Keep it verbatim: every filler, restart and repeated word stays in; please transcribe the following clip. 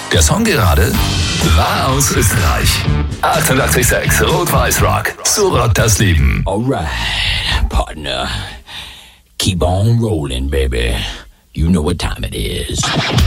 Der Song gerade war aus Österreich. achtundachtzig Komma sechs Rot-Weiß Rock. So rockt das Leben. Alright, partner. Keep on rolling, baby. You know what time it is.